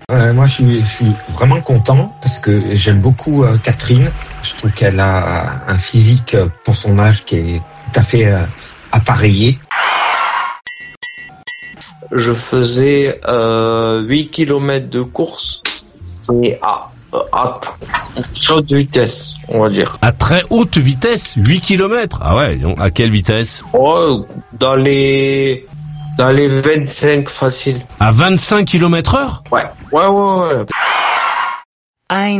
Moi, je suis vraiment content parce que j'aime beaucoup Catherine. Je trouve qu'elle a un physique pour son âge qui est tout à fait appareillé. Je faisais 8 km de course et à haute vitesse, on va dire. À très haute vitesse, 8 km. Ah ouais, à quelle vitesse? Oh, dans les 25 faciles. À 25 km/h? Ouais.